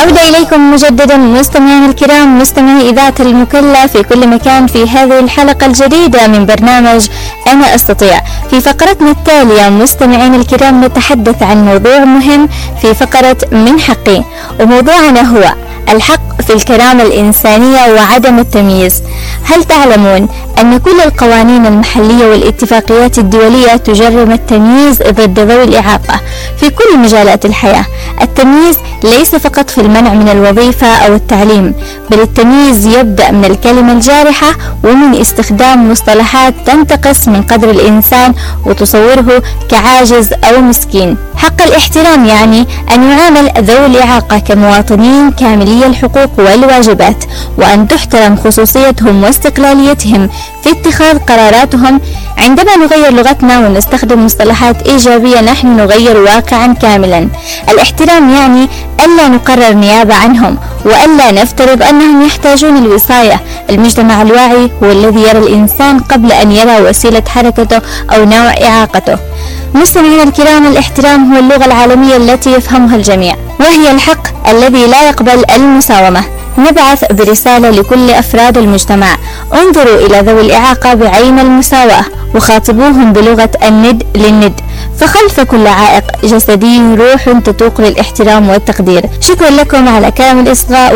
عودة إليكم مجددا مستمعينا الكرام، مستمعي إذاعة المكلا في كل مكان، في هذه الحلقة الجديدة من برنامج أنا أستطيع. في فقرتنا التالية مستمعينا الكرام نتحدث عن موضوع مهم في فقرة من حقي، وموضوعنا هو الحق في الكرامة الإنسانية وعدم التمييز. هل تعلمون أن كل القوانين المحلية والاتفاقيات الدولية تجرم التمييز ضد ذوي الإعاقة في كل مجالات الحياة؟ التمييز ليس فقط في المنع من الوظيفة أو التعليم، بل التمييز يبدأ من الكلمة الجارحة ومن استخدام مصطلحات تنتقص من قدر الإنسان وتصوره كعاجز أو مسكين. حق الاحترام يعني أن يعامل ذوي الإعاقة كمواطنين كاملي الحقوق والواجبات، وأن تحترم خصوصيتهم واستقلاليتهم في اتخاذ قراراتهم. عندما نغير لغتنا ونستخدم مصطلحات إيجابية نحن نغير واقعا كاملا. الاحترام يعني ألا نقرر نيابة عنهم، وألا نفترض أنهم يحتاجون الوصاية. المجتمع الواعي هو الذي يرى الإنسان قبل أن يرى وسيلة حركته أو نوع إعاقته. مستمعينا الكرام، الاحترام هو اللغة العالمية التي يفهمها الجميع، وهي الحق الذي لا يقبل المساومة. نبعث برسالة لكل أفراد المجتمع: انظروا إلى ذوي الإعاقة بعين المساواة، وخاطبوهم بلغة الند للند، فخلف كل عائق جسدي روح تتوق للاحترام والتقدير. شكرا لكم على كامل الإصغاء.